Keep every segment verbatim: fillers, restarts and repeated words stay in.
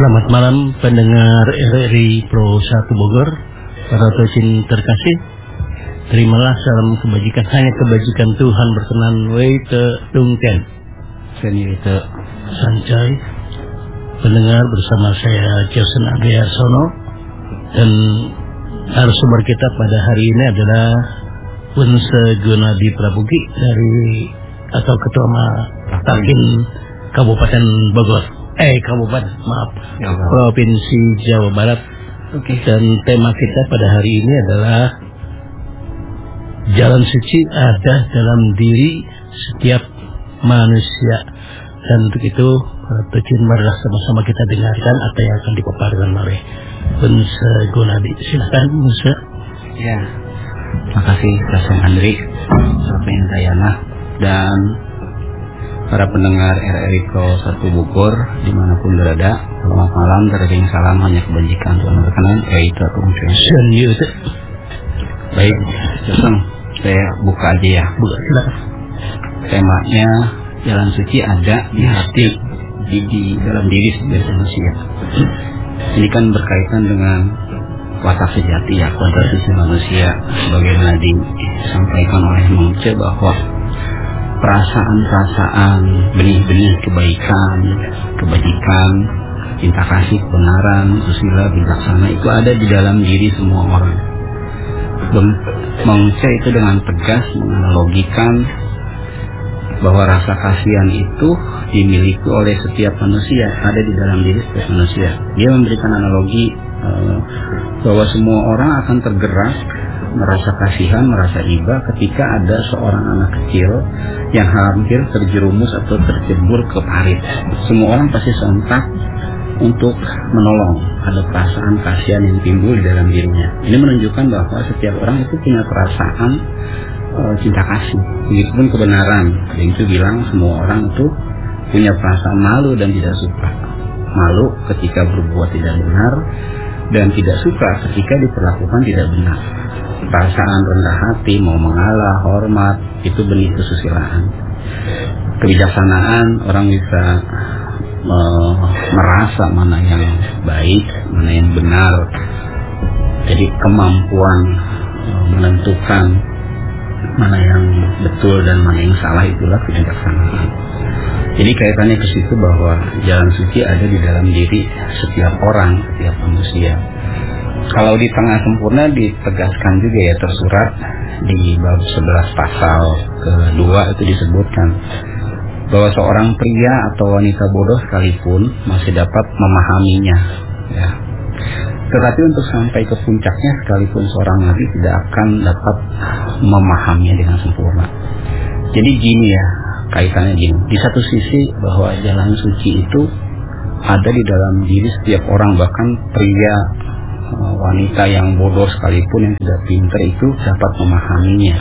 Selamat malam pendengar R R I Pro satu Bogor, para tocin terkasih. Terimalah salam kebajikan, hanya kebajikan Tuhan berkenan. Weite Dungken Senite Sancai. Pendengar, bersama saya Jason Andreasono, dan narasumber kita pada hari ini adalah Unse Gunadi Prabugi dari atau Ketua Takin Kabupaten Bogor. Eh, Kabupaten, maaf, ya, Provinsi Jawa Barat. Oke. Dan tema kita pada hari ini adalah jalan suci ada dalam diri setiap manusia. Dan untuk itu, Tocin, marilah sama-sama kita dengarkan apa yang akan dipaparkan oleh Unse Gunadi. Silakan, Unse. Ya, terima kasih Jason Andri, Sofyan Dayana, dan para pendengar R R I Pro satu Bogor dimanapun berada. Selamat malam, terima salam, hanya kebajikan Tuhan berkenan. Yaitu aku mention. Baik, Jason, saya buka aja ya. Buka, silakan. Temanya jalan suci ada di hati, di, di dalam diri setiap manusia. Ini kan berkaitan dengan watak sejati ya, kualitas manusia, sebagaimana disampaikan oleh Mengce bahwa perasaan-perasaan, benih-benih kebaikan, kebajikan, cinta kasih, kebenaran, susila, bijaksana itu ada di dalam diri semua orang. Mengce itu dengan tegas menganalogikan bahwa rasa kasihan itu dimiliki oleh setiap manusia, ada di dalam diri setiap manusia. Dia memberikan analogi uh, bahwa semua orang akan tergerak merasa kasihan, merasa iba ketika ada seorang anak kecil yang hampir terjerumus atau tercebur ke parit. Semua orang pasti sontak untuk menolong. Ada perasaan kasihan yang timbul di dalam dirinya. Ini menunjukkan bahwa setiap orang itu punya perasaan uh, cinta kasih. Begitupun kebenaran. Yang itu bilang semua orang itu punya perasaan malu dan tidak suka. Malu ketika berbuat tidak benar, dan tidak suka ketika diperlakukan tidak benar. Perasaan rendah hati, mau mengalah, hormat, itu benih kesusilaan. Kebijaksanaan, orang bisa me merasa mana yang baik, mana yang benar. Jadi kemampuan e, menentukan mana yang betul dan mana yang salah, itulah kebijaksanaan. Jadi kaitannya ke situ bahwa jalan suci ada di dalam diri setiap orang, setiap manusia. Kalau di tengah sempurna ditegaskan juga ya, tersurat di bab sebelas pasal kedua itu disebutkan bahwa seorang pria atau wanita bodoh sekalipun masih dapat memahaminya ya. Tetapi untuk sampai ke puncaknya sekalipun seorang nabi tidak akan dapat memahaminya dengan sempurna. Jadi gini ya, kaitannya gini. Di satu sisi bahwa jalan suci itu ada di dalam diri setiap orang, bahkan pria, wanita yang bodoh sekalipun yang tidak pintar itu dapat memahaminya.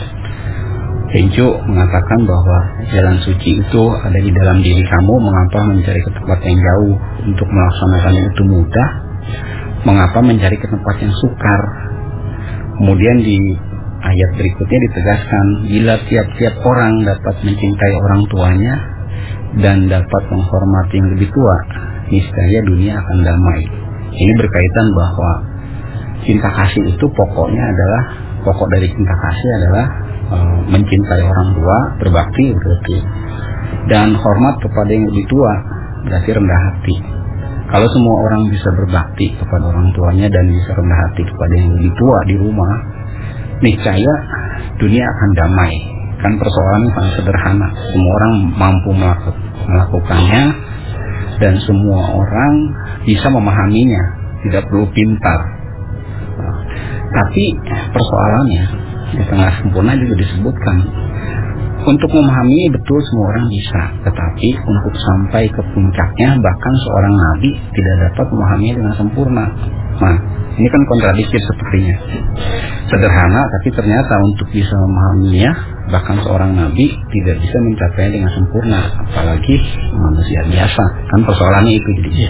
Tencu mengatakan bahwa jalan suci itu ada di dalam diri kamu. Mengapa mencari ke tempat yang jauh untuk melaksanakannya itu mudah? Mengapa mencari ke tempat yang sukar? Kemudian di ayat berikutnya ditegaskan, bila tiap-tiap orang dapat mencintai orang tuanya dan dapat menghormati yang lebih tua, niscaya dunia akan damai. Ini berkaitan bahwa cinta kasih itu pokoknya adalah, pokok dari cinta kasih adalah e, mencintai orang tua, berbakti berarti, dan hormat kepada yang lebih tua, berarti rendah hati. Kalau semua orang bisa berbakti kepada orang tuanya dan bisa rendah hati kepada yang lebih tua di rumah, niscaya dunia akan damai. Kan persoalannya sangat sederhana, semua orang mampu melakukannya dan semua orang bisa memahaminya, tidak perlu pintar. Nah, tapi persoalannya di tengah sempurna juga disebutkan untuk memahami betul semua orang bisa, tetapi untuk sampai ke puncaknya bahkan seorang nabi tidak dapat memahaminya dengan sempurna. Nah, ini kan kontradiktif sepertinya. Sederhana, tapi ternyata untuk bisa memahaminya bahkan seorang nabi tidak bisa mencapainya dengan sempurna, apalagi manusia biasa. Kan persoalannya itu jadi.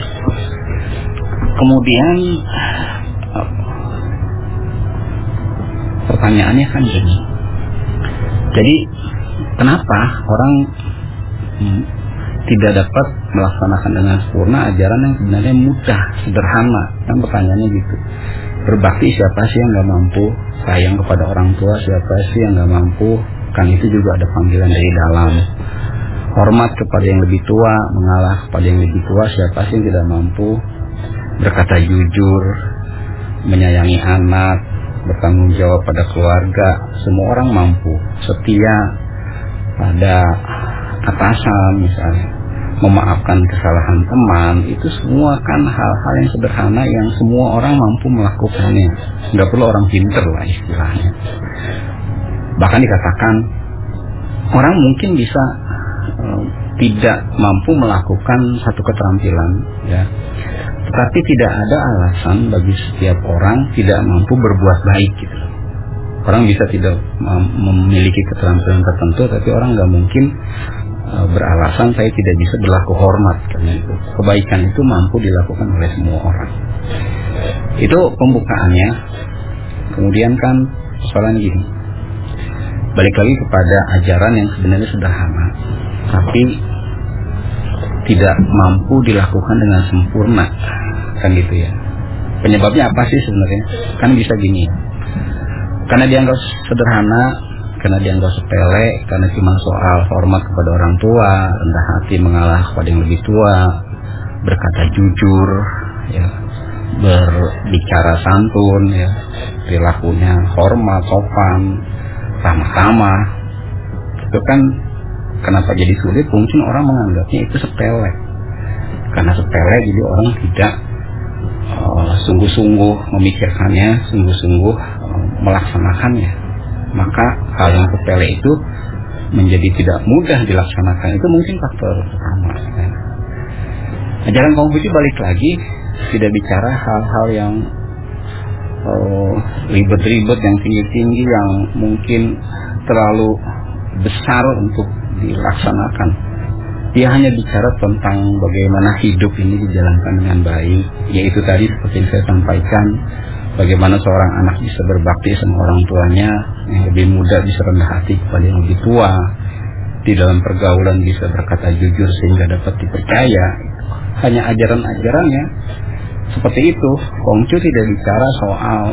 Kemudian pertanyaannya kan gini. Jadi kenapa orang hmm, tidak dapat melaksanakan dengan sempurna ajaran yang sebenarnya mudah, sederhana. Kan pertanyaannya gitu. Berbakti siapa sih yang nggak mampu? Sayang kepada orang tua siapa sih yang nggak mampu? Kan itu juga ada panggilan dari dalam. Hormat kepada yang lebih tua, mengalah kepada yang lebih tua siapa sih yang tidak mampu? Berkata jujur, menyayangi anak, bertanggung jawab pada keluarga, semua orang mampu. Setia pada atasan misalnya, memaafkan kesalahan teman, itu semua kan hal-hal yang sederhana yang semua orang mampu melakukannya. Nggak perlu orang pinter lah istilahnya. Bahkan dikatakan orang mungkin bisa uh, tidak mampu melakukan satu keterampilan, ya, tetapi tidak ada alasan bagi setiap orang tidak mampu berbuat baik gitu. Orang bisa tidak memiliki keterampilan tertentu, tapi orang nggak mungkin beralasan saya tidak bisa berlaku hormat, karena itu kebaikan itu mampu dilakukan oleh semua orang. Itu pembukaannya. Kemudian kan persoalan gini, balik lagi kepada ajaran yang sebenarnya sederhana tapi tidak mampu dilakukan dengan sempurna, kan gitu ya. Penyebabnya apa sih sebenarnya? Kan bisa gini, karena dianggap sederhana, karena dianggap sepele, karena cuma soal hormat kepada orang tua, rendah hati mengalah kepada yang lebih tua, berkata jujur, ya, berbicara santun, ya, perilakunya hormat, sopan, ramah-tamah. Itu kan kenapa jadi sulit? Mungkin orang menganggapnya itu sepele. Karena sepele jadi orang tidak uh, sungguh-sungguh memikirkannya, sungguh-sungguh uh, melaksanakannya. Maka hal yang sepele itu menjadi tidak mudah dilaksanakan. Itu mungkin faktor pertama. Ya. Ajaran Konghucu balik lagi tidak bicara hal-hal yang uh, ribet-ribet, yang tinggi-tinggi, yang mungkin terlalu besar untuk dilaksanakan. Dia hanya bicara tentang bagaimana hidup ini dijalankan dengan baik, yaitu tadi seperti yang saya sampaikan, bagaimana seorang anak bisa berbakti sama orang tuanya, yang lebih muda bisa rendah hati kepada yang lebih tua, di dalam pergaulan bisa berkata jujur sehingga dapat dipercaya. Hanya ajaran-ajarannya seperti itu. Konghucu tidak bicara soal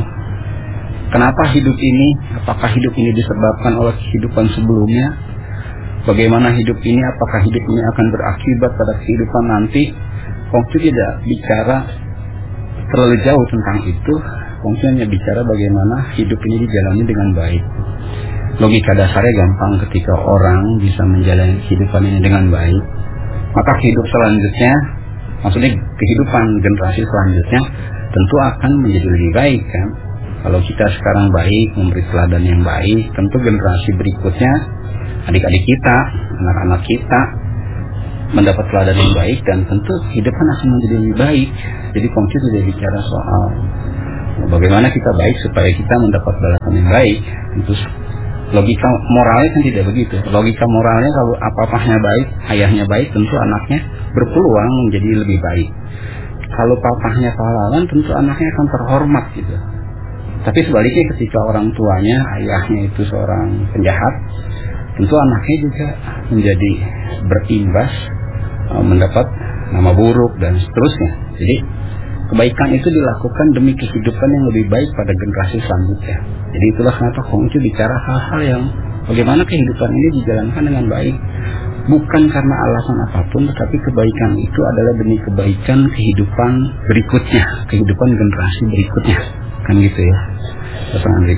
kenapa hidup ini, apakah hidup ini disebabkan oleh kehidupan sebelumnya, bagaimana hidup ini, apakah hidup ini akan berakibat pada kehidupan nanti. Konghucu tidak bicara terlalu jauh tentang itu. Konghucu hanya bicara bagaimana hidup ini dijalani dengan baik. Logika dasarnya gampang, ketika orang bisa menjalani kehidupan ini dengan baik, maka hidup selanjutnya, maksudnya kehidupan generasi selanjutnya tentu akan menjadi lebih baik, kan. Kalau kita sekarang baik, memberi teladan yang baik, tentu generasi berikutnya, adik-adik kita, anak-anak kita mendapat teladan yang baik, dan tentu kehidupan akan menjadi lebih baik. Jadi Konghucu tidak bicara soal bagaimana kita baik supaya kita mendapat balasan yang baik. Tentu logika moralnya kan tidak begitu. Logika moralnya kalau apa-apanya baik, ayahnya baik, tentu anaknya berpeluang menjadi lebih baik. Kalau papahnya pahlawan, tentu anaknya akan terhormat gitu. Tapi sebaliknya, ketika orang tuanya, ayahnya itu seorang penjahat, tentu anaknya juga menjadi berimbas, mendapat nama buruk dan seterusnya. Jadi kebaikan itu dilakukan demi kehidupan yang lebih baik pada generasi selanjutnya. Jadi itulah kenapa Konghucu bicara hal-hal yang bagaimana kehidupan ini dijalankan dengan baik, bukan karena alasan apapun, tetapi kebaikan itu adalah demi kebaikan kehidupan berikutnya, kehidupan generasi berikutnya, kan gitu ya, Bapak Andri.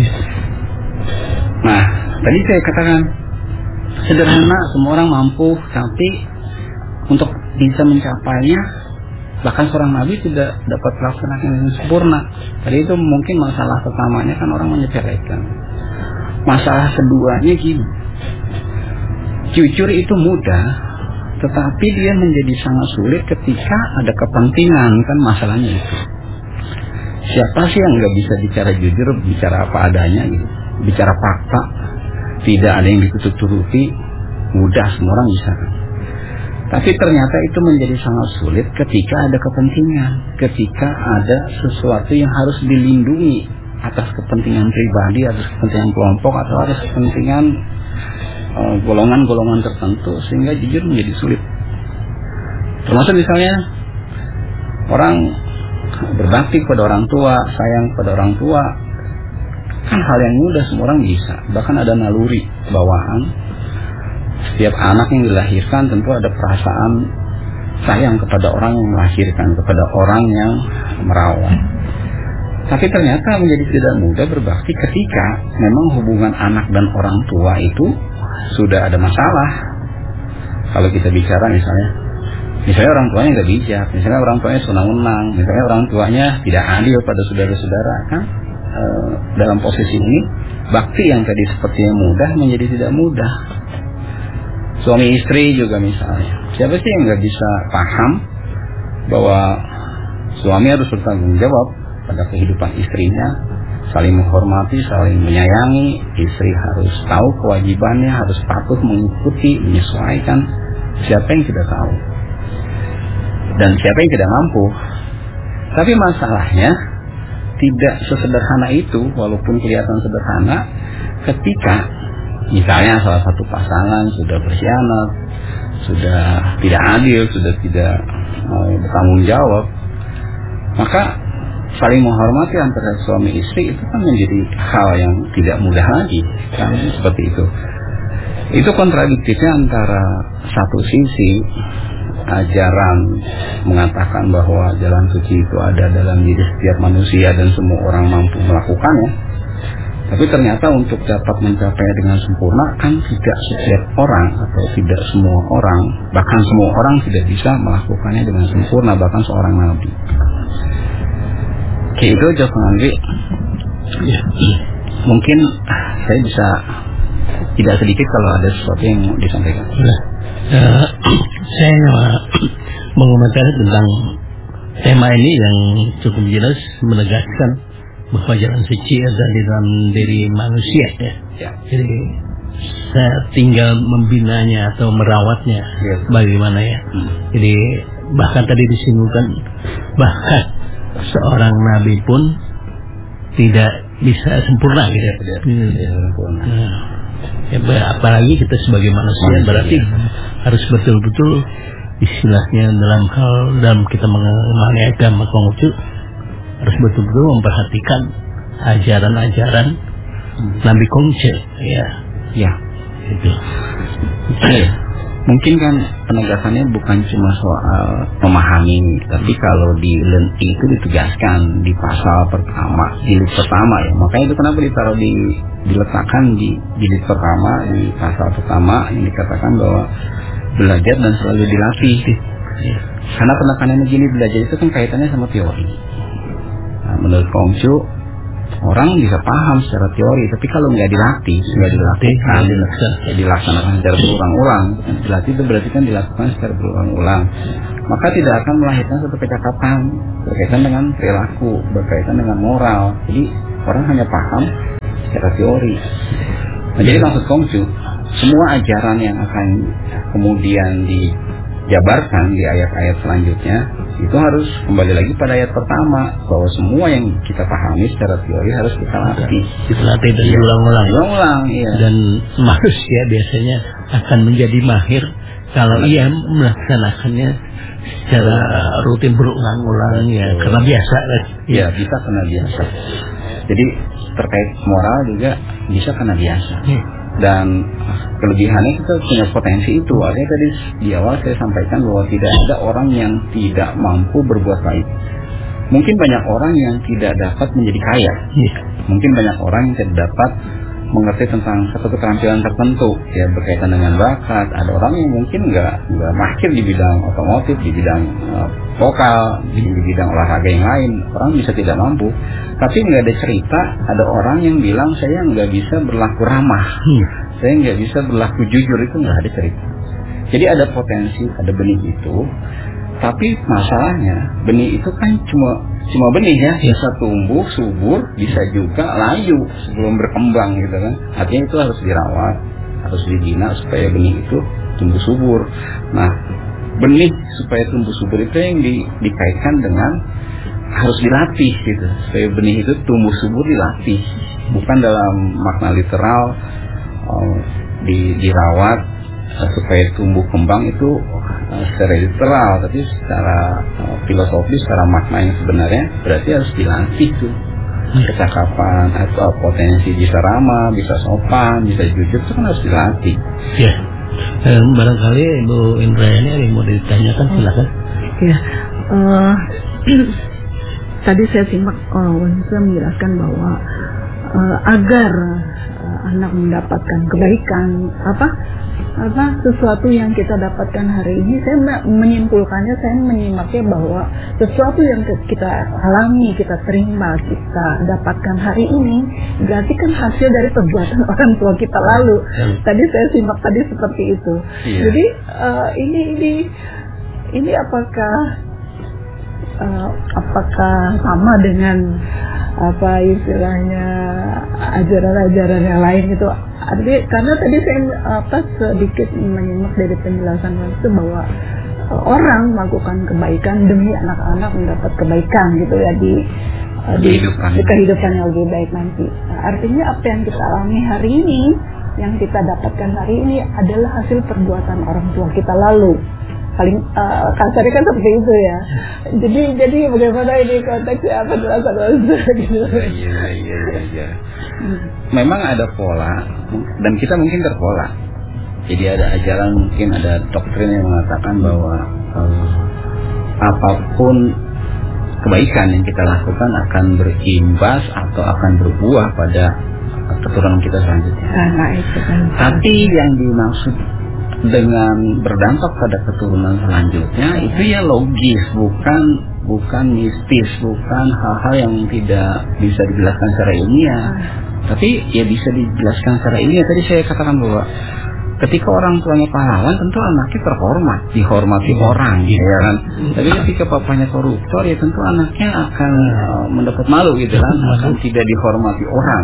Nah, tadi saya katakan sederhana, semua orang mampu, tapi untuk bisa mencapainya, bahkan seorang nabi tidak dapat melaksanakan dengan sempurna. Tadi itu mungkin masalah pertamanya kan orang menyepelekan. Masalah keduanya gini, jujur itu mudah, tetapi dia menjadi sangat sulit ketika ada kepentingan, kan masalahnya itu. Siapa sih yang nggak bisa bicara jujur, bicara apa adanya gitu, bicara fakta, tidak ada yang ditutup-tutupi, mudah, semua orang bisa. Tapi ternyata itu menjadi sangat sulit ketika ada kepentingan, ketika ada sesuatu yang harus dilindungi atas kepentingan pribadi, atas kepentingan kelompok, atau atas kepentingan golongan-golongan uh, tertentu, sehingga jujur menjadi sulit. Termasuk misalnya orang berbakti kepada orang tua, sayang kepada orang tua, kan hal yang mudah, semua orang bisa. Bahkan ada naluri bawaan. Setiap anak yang dilahirkan tentu ada perasaan sayang kepada orang yang melahirkan, kepada orang yang merawat. Tapi ternyata menjadi tidak mudah berbakti ketika memang hubungan anak dan orang tua itu sudah ada masalah. Kalau kita bicara misalnya, misalnya orang tuanya nggak bijak, misalnya orang tuanya senang-senang, misalnya orang tuanya tidak adil pada saudara-saudara, kan e, dalam posisi ini bakti yang tadi sepertinya mudah menjadi tidak mudah. Suami istri juga misalnya, siapa sih yang nggak bisa paham bahwa suami harus bertanggung jawab pada kehidupan istrinya, saling menghormati, saling menyayangi. Istri harus tahu kewajibannya, harus patuh mengikuti, menyesuaikan. Siapa yang tidak tahu dan siapa yang tidak mampu. Tapi masalahnya tidak sesederhana itu, walaupun kelihatan sederhana, ketika misalnya salah satu pasangan sudah berkhianat, sudah tidak adil, sudah tidak mau bertanggung jawab, maka saling menghormati antara suami istri itu kan menjadi hal yang tidak mudah lagi, kan seperti itu. Itu kontradiktifnya antara satu sisi ajaran mengatakan bahwa jalan suci itu ada dalam diri setiap manusia dan semua orang mampu melakukannya. Tapi ternyata untuk dapat mencapai dengan sempurna kan tidak setiap orang atau tidak semua orang, bahkan semua orang tidak bisa melakukannya dengan sempurna, bahkan seorang nabi. Oke, itu aja Kang Andri. Ya. Mungkin saya bisa tidak sedikit kalau ada sesuatu yang mau disampaikan. Nah, uh, saya mengomentari tentang tema ini yang cukup jelas menegaskan bahwa jalan suci ada di dalam diri manusia, ya. Ya. Jadi saya tinggal membinanya atau merawatnya, ya. Bagaimana ya. Hmm. Jadi bahkan tadi disinggung bahkan seorang nabi pun tidak bisa sempurna gitu ya. Tidak, tidak sempurna. Nah, ya, apalagi kita sebagai manusia, manusia berarti ya. Harus betul-betul istilahnya dalam hal dalam kita mengenai agama Konghucu harus betul-betul memperhatikan ajaran-ajaran hmm. Nabi Konghucu, ya, ya, itu. Ya. Mungkin kan penegasannya bukan cuma soal memahami, tapi kalau di L N I itu ditegaskan di pasal pertama, jilid pertama ya. Makanya itu kenapa ditaruh di diletakkan di jilid pertama, di pasal pertama yang dikatakan bahwa belajar dan selalu dilatih. Ya. Karena penekanannya gini, belajar itu kan kaitannya sama teori. Nah, menurut Konghucu, orang bisa paham secara teori, tapi kalau nggak dilatih, nggak dilakukan, ya dilaksanakan secara berulang-ulang. Dilatih itu berarti kan dilakukan secara berulang-ulang. Maka tidak akan melahirkan suatu kecakapan berkaitan dengan perilaku, berkaitan dengan moral. Jadi orang hanya paham secara teori. Nah, jadi maksud Konghucu, semua ajaran yang akan kemudian dijabarkan di ayat-ayat selanjutnya itu harus kembali lagi pada ayat pertama, bahwa semua yang kita pahami secara teori harus kita latih, kita latih dan ya, diulang-ulang, ulang, iya. Dan manusia biasanya akan menjadi mahir kalau nah, ia melaksanakannya secara rutin berulang-ulang, ya, oh. Karena biasa, ya, bisa karena biasa. Jadi terkait moral juga bisa karena biasa. Hmm. Dan kelebihannya kita punya potensi itu. Artinya tadi di awal saya sampaikan bahwa tidak ada orang yang tidak mampu berbuat baik. Mungkin banyak orang yang tidak dapat menjadi kaya. Yeah. Mungkin banyak orang yang tidak dapat mengerti tentang satu keterampilan tertentu, ya, berkaitan dengan bakat. Ada orang yang mungkin nggak nggak mahir di bidang otomotif, di bidang uh, vokal, di, di bidang olahraga yang lain. Orang bisa tidak mampu. Tapi nggak ada cerita, ada orang yang bilang saya nggak bisa berlaku ramah, hmm. saya nggak bisa berlaku jujur, itu nggak ada cerita. Jadi ada potensi, ada benih itu. Tapi masalahnya benih itu kan cuma cuma benih ya, bisa tumbuh subur, bisa juga layu sebelum berkembang gitu kan. Artinya itu harus dirawat, harus dibina supaya benih itu tumbuh subur. Nah, benih supaya tumbuh subur itu yang di, dikaitkan dengan harus dilatih gitu, supaya benih itu tumbuh subur dilatih, bukan dalam makna literal uh, di, dirawat uh, supaya tumbuh kembang itu uh, secara literal, tapi secara uh, filosofis, secara makna yang sebenarnya berarti harus dilatih tuh. Kecakapan atau potensi bisa ramah, bisa sopan, bisa jujur itu kan harus dilatih. Ya, eh, barangkali Bu Indrayani ada yang mau ditanyakan, silakan. Ya, uh, tadi saya simak uh, Wanita menjelaskan bahwa uh, agar uh, anak mendapatkan kebaikan apa apa sesuatu yang kita dapatkan hari ini, saya menyimpulkannya, saya menyimaknya bahwa sesuatu yang kita alami, kita terima, kita dapatkan hari ini berarti kan hasil dari perbuatan orang tua kita lalu. Hmm. Tadi saya simak tadi seperti itu. Iya. Jadi uh, ini ini ini apakah uh, apakah sama dengan apa istilahnya ajaran-ajaran yang lain itu? Artinya, karena tadi saya apa sedikit menyimak dari penjelasan itu bahwa uh, orang melakukan kebaikan demi anak-anak mendapat kebaikan gitu ya di uh, di, di kehidupan yang lebih baik nanti. Nah, artinya apa yang kita alami hari ini, yang kita dapatkan hari ini adalah hasil perbuatan orang tua kita lalu. Paling uh, kasarnya kan seperti itu ya. Jadi jadi bagaimana ini konteksnya penjelasan gitu. Iya iya iya. Memang ada pola dan kita mungkin terpola. Jadi ada ajaran, mungkin ada doktrin yang mengatakan bahwa uh, apapun kebaikan yang kita lakukan akan berimbas atau akan berbuah pada keturunan kita selanjutnya. Nah, itu kan. Tapi yang dimaksud dengan berdampak pada keturunan selanjutnya itu ya logis, bukan bukan mistis, bukan hal-hal yang tidak bisa dijelaskan secara ilmiah. Tapi ya bisa dijelaskan secara ilmiah. Tadi saya katakan bahwa ketika orang tuanya pahlawan, tentu anaknya terhormat, dihormati hmm. orang, gitu ya kan. Hmm. Tapi ketika papanya koruptor, ya tentu anaknya akan uh, mendapat malu, gitu kan, akan tidak dihormati orang.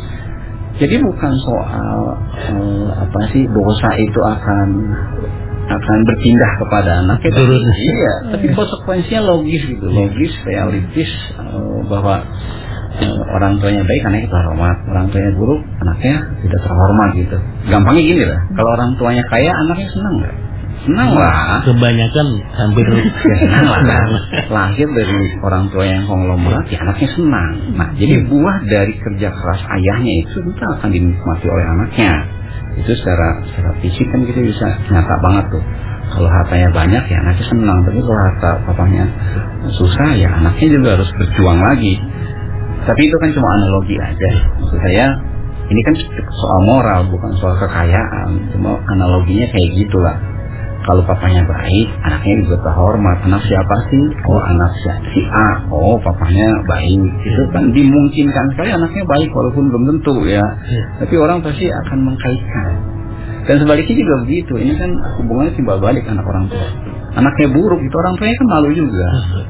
Jadi bukan soal uh, apa sih dosa itu akan akan berpindah kepada anak itu, iya. Tapi konsekuensinya logis gitu, logis, realistis uh, bahwa uh, orang tuanya baik, anaknya terhormat, orang tuanya buruk, anaknya tidak terhormat gitu. Gampangnya gini lah, kalau orang tuanya kaya, anaknya senang nggak? Senang lah. Kebanyakan hampir ya, senang lah. Lahir dari orang tua yang konglomerat, ya anaknya senang. Nah, jadi buah dari kerja keras ayahnya itu tentu akan dinikmati oleh anaknya. Itu secara secara fisik kan kita bisa nyata banget tuh. Kalau hartanya banyak ya anaknya senang, tapi kalau harta papanya susah ya anaknya juga harus berjuang lagi. Tapi itu kan cuma analogi aja. Maksud saya ini kan soal moral, bukan soal kekayaan. Cuma analoginya kayak gitulah. Kalau papanya baik, anaknya juga terhormat. Anak siapa sih? Oh, anak si A. Oh, papanya baik. Itu kan dimungkinkan sekali anaknya baik walaupun belum tentu ya. Tapi orang pasti akan mengkaitkan. Dan sebaliknya juga begitu. Ini kan hubungannya timbal balik anak orang tua. Anaknya buruk itu orang tuanya kan malu juga.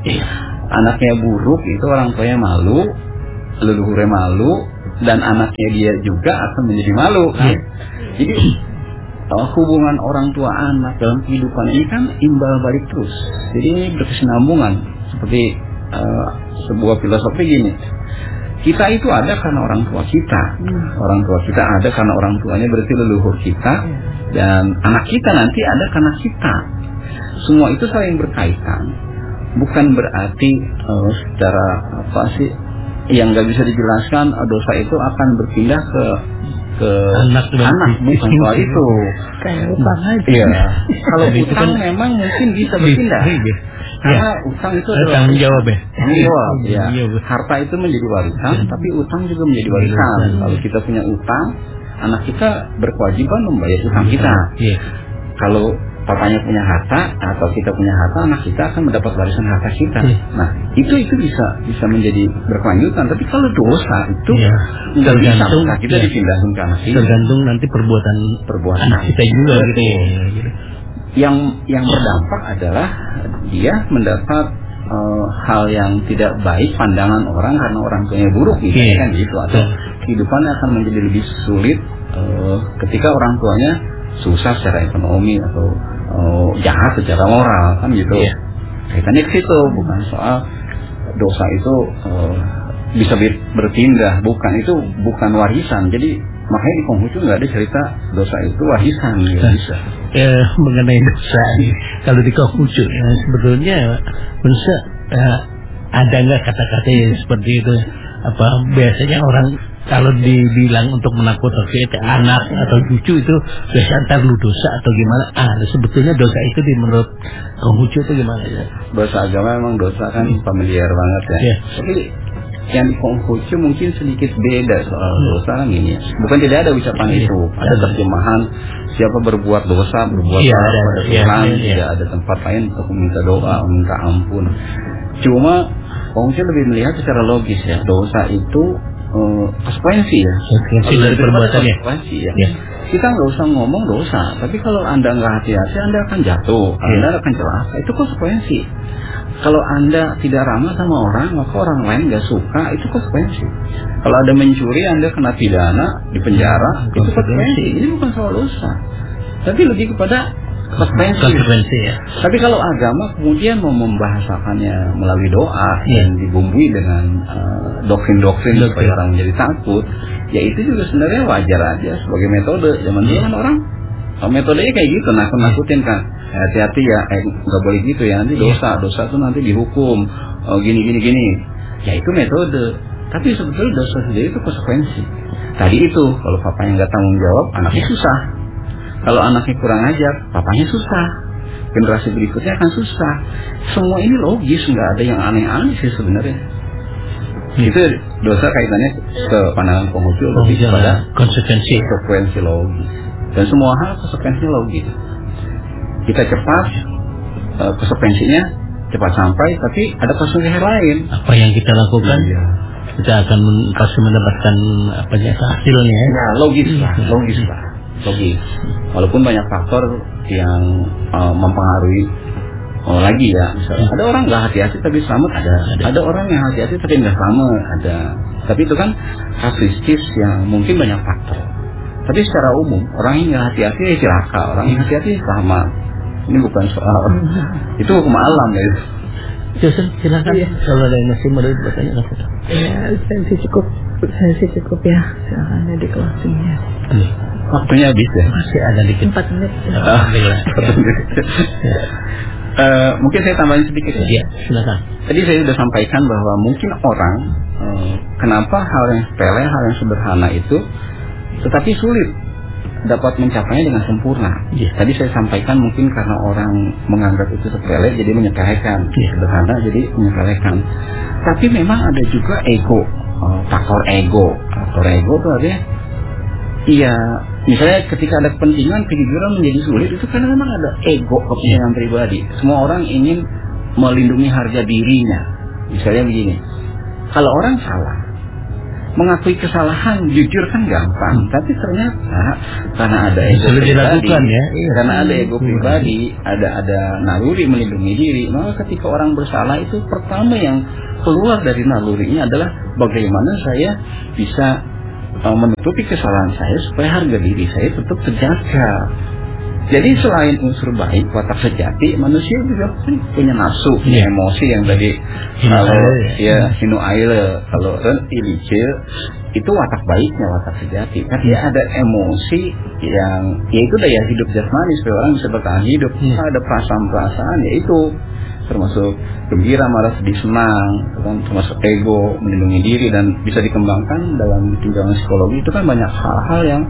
Anaknya buruk itu orang tuanya malu, leluhurnya malu, dan anaknya dia juga akan menjadi malu. Kan? Jadi Uh, hubungan orang tua anak dalam kehidupan ini kan imbal balik terus. Jadi ini berkesinambungan. Seperti uh, sebuah filosofi gini, kita itu ada karena orang tua kita, hmm. orang tua kita ada karena orang tuanya berarti leluhur kita, dan anak kita nanti ada karena kita. Semua itu saling berkaitan. Bukan berarti uh, secara apa sih yang nggak bisa dijelaskan, dosa itu akan berpindah ke ke anak, anak bukan soal itu. Kayak utang aja. Iya. Kalau utang memang mungkin bisa berpindah. Karena ya. Utang itu adalah tanggung jawab ya. Tanggung jawab. Ya. Harta itu menjadi warisan, tapi utang juga menjadi warisan. Kalau kita punya utang, anak kita berkewajiban membayar utang kita. Iya. Kalau papanya punya harta atau kita punya harta, anak kita akan mendapat warisan harta kita. Hmm. Nah, itu itu bisa bisa menjadi berkelanjutan. Tapi kalau dosa itu ya, nggak bisa, nah, kita ya. Dipindahin ke anak kita. Tergantung nanti perbuatan perbuatan anak kita juga gitu. Ya, gitu. Yang yang berdampak adalah dia mendapat uh, hal yang tidak baik, pandangan orang karena orang tuanya buruk, misalnya ya. Kan gitu. Atau ya. Kehidupannya akan menjadi lebih sulit uh, ketika orang tuanya susah secara ekonomi atau Oh, jahat secara moral kan gitu. Yeah. Kaitannya ke situ, bukan soal dosa itu uh, bisa berpindah, bukan, itu bukan warisan. Jadi makanya di Konghucu nggak ada cerita dosa itu warisan, nggak nah, bisa. Eh, mengenai dosa, kalau di Konghucu ya, sebetulnya bisa eh, ada nggak kata-kata yang seperti itu? Apa biasanya orang kalau dibilang untuk menakut-nakuti anak atau cucu itu biasa antar lu dosa atau gimana? Ah, sebetulnya dosa itu di menurut Konghucu itu gimana ya? Dosa agama memang dosa kan hmm. familiar banget ya. Yeah. Tapi yang di Konghucu mungkin sedikit beda soal hmm. dosa kan ini. Bukan tidak ada ucapan yeah. itu, ada terjemahan siapa berbuat dosa, berbuat yeah, salah pada Tuhan, yeah, yeah. tidak ada tempat lain untuk meminta doa, meminta ampun. Cuma Konghucu lebih melihat secara logis ya, dosa itu Uh, konsekuensi ya, konsekuensi dari perbuatannya. Konsekuensi ya. Ya. Kita nggak usah ngomong dosa, tapi kalau Anda nggak hati-hati, Anda akan jatuh, ya. Anda akan celaka. Itu konsekuensi. Kalau Anda tidak ramah sama orang, maka orang lain nggak suka, itu konsekuensi. Kalau Anda mencuri, Anda kena pidana, di penjara, ya, itu konsekuensi. Ini bukan soal dosa, tapi lebih kepada konsekuensi. Konsekuensi ya. Tapi kalau agama kemudian mau membahasakannya melalui doa ya. Dan dibumbui dengan uh, doktrin-doktrin Doktrin. supaya orang menjadi takut, ya itu juga sebenarnya wajar aja sebagai metode. Zaman dulu kan orang oh, metodenya kayak gitu, nakut-nakutin kan. Hati-hati ya, eh nggak boleh gitu ya, nanti dosa, dosa tuh nanti dihukum, oh, gini gini gini. Ya itu metode. Tapi sebetulnya dosa sendiri itu konsekuensi. Tadi itu kalau papanya nggak tanggung jawab, anaknya susah. Kalau anaknya kurang ajar, papanya susah. Generasi berikutnya akan susah. Semua ini logis, nggak ada yang aneh-aneh sih sebenarnya. Hmm. Itu dosa kaitannya ke pandangan Konghucu lebih oh, pada konsekuensi, konsekuensi logis. Dan semua hal konsekuensinya logis. Kita cepat, uh, konsekuensinya cepat sampai, tapi ada konsekuensi lain. Apa yang kita lakukan, iya. kita akan pasti mendapatkan apa hasilnya. Nah, logis lah, logis lah. Logis. Walaupun banyak faktor yang uh, mempengaruhi oh, lagi ya, misalnya ada orang nggak hati-hati tapi selamat, ada. ada ada orang yang hati-hati tapi nggak selamat, ada. Tapi itu kan kasuistis yang mungkin banyak faktor. Tapi secara umum orang yang nggak hati-hati ya celaka, orang yang hati-hati selamat. Ini bukan soal itu hukum alam ya. Jason, silakan ya. Kalau ada yang masih mau bertanya langsung. Ya, saya sih cukup, saya sih cukup ya. Silakan jadi closingnya. Hmm. Waktunya habis ya? Masih ada dikit. Empat menit. Alhamdulillah. uh, mungkin saya tambahin sedikit ya. Iya, silakan. Tadi saya sudah sampaikan bahwa mungkin orang uh, kenapa hal yang sepele, hal yang sederhana itu, tetapi sulit dapat mencapainya dengan sempurna. Ya. Tadi saya sampaikan mungkin karena orang menganggap itu sepele, jadi menyepelekan. Ya. Sederhana, jadi menyepelekan. Tapi memang ada juga ego, uh, faktor ego. Faktor ego itu artinya, iya, misalnya ketika ada kepentingan, kejujuran menjadi sulit, itu karena memang ada ego, kepentingan pribadi. Semua orang ingin melindungi harga dirinya. Misalnya begini, kalau orang salah, mengakui kesalahan, jujur kan gampang. Hmm. Tapi ternyata karena ada ego pribadi, ya? karena ada ego pribadi, ada ada naluri melindungi diri, maka ketika orang bersalah itu pertama yang keluar dari nalurinya adalah bagaimana saya bisa menutupi kesalahan saya supaya harga diri saya tetap terjaga. Jadi selain unsur baik, watak sejati, manusia juga punya nafsu, punya yeah. emosi yang tadi kalau ya sinu aile, kalau ren ilice itu watak baiknya, watak sejati. Tapi yeah. ada emosi yang yaitu daya hidup jasmani supaya orang bisa bertahan hidup. Yeah. Ada perasaan-perasaan yaitu termasuk gembira, marah, sedih, senang, termasuk ego, melindungi diri, dan bisa dikembangkan dalam tinjauan psikologi. Itu kan banyak hal-hal yang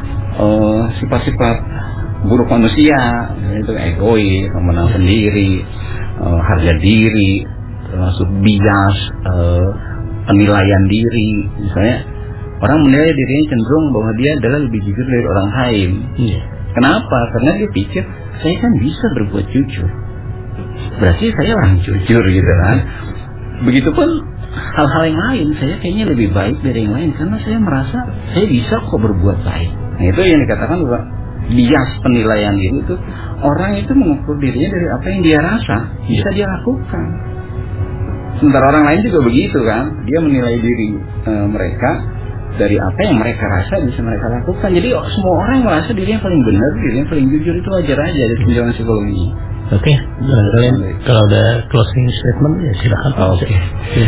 uh, sifat-sifat buruk manusia, itu egois, memenang sendiri, uh, harga diri, termasuk bias, uh, penilaian diri. Misalnya orang menilai dirinya cenderung bahwa dia adalah lebih jujur dari orang lain. Yeah. Kenapa? Karena dia pikir saya kan bisa berbuat jujur, berarti saya orang jujur gitu kan. Begitupun hal-hal yang lain, saya kayaknya lebih baik dari yang lain karena saya merasa saya bisa kok berbuat baik. Nah itu yang dikatakan bahwa bias penilaian diri itu, orang itu mengukur dirinya dari apa yang dia rasa bisa dia lakukan. Sementara orang lain juga begitu kan, dia menilai diri e, mereka dari apa yang mereka rasa bisa mereka lakukan. Jadi oh, semua orang merasa dirinya paling benar, dirinya paling jujur, itu wajar aja dari tinjauan psikologi. Oke, okay. Kalian kalau ada closing statement ya silakan. Oke. Okay. Ya.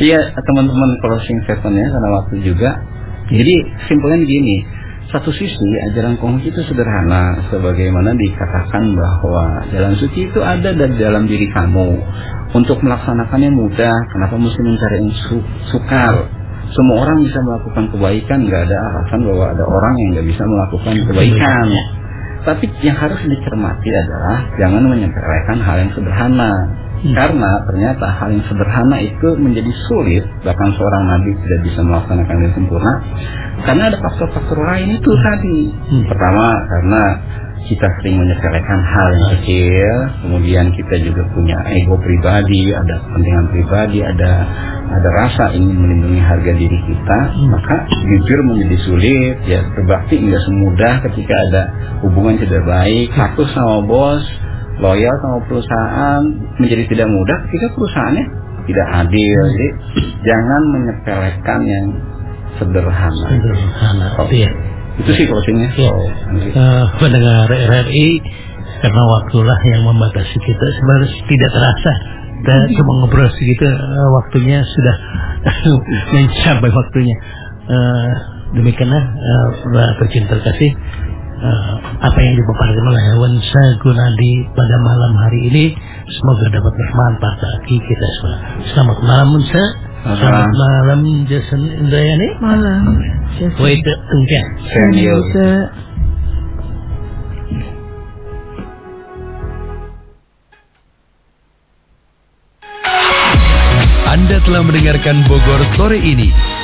Iya, teman-teman, closing statement-nya karena waktu juga. Jadi simpelnya begini, satu sisi ajaran konghucu itu sederhana, sebagaimana dikatakan bahwa jalan suci itu ada di dalam diri kamu. Untuk melaksanakannya mudah, kenapa mesti mencari yang su- sukar? Semua orang bisa melakukan kebaikan, nggak ada alasan bahwa ada orang yang nggak bisa melakukan kebaikan. Tapi yang harus dicermati adalah jangan menyepelekan hal yang sederhana. Hmm. Karena ternyata hal yang sederhana itu menjadi sulit, bahkan seorang nabi tidak bisa melaksanakan dengan sempurna, karena ada faktor-faktor lain itu hmm. tadi. Hmm. Pertama, karena kita sering menyepelekan hal yang kecil, kemudian kita juga punya ego pribadi, ada kepentingan pribadi, ada ada rasa ingin melindungi harga diri kita, hmm. maka jujur menjadi sulit, ya berbakti nggak semudah ketika ada hubungan tidak baik, patuh sama bos, loyal sama perusahaan menjadi tidak mudah ketika perusahaannya tidak adil. Jadi jangan menyepelekan yang sederhana. Sederhana. Oh. Iya. Itu sih closingnya. Ya. Uh, pendengar R R I, karena waktulah yang membatasi kita, sebenarnya tidak terasa. Kita cuma ngobrol segitu, uh, waktunya sudah mencapai waktunya. Uh, demikianlah uh, Mbak Tercinta terkasih. Uh, apa yang dipaparkan oleh Wansa Gunadi pada malam hari ini semoga dapat bermanfaat bagi kita semua. Selamat malam Wansa. Selamat malam Jason Indrayani. Malam Jason. Wait, tunggu. Anda telah mendengarkan Bogor Sore ini.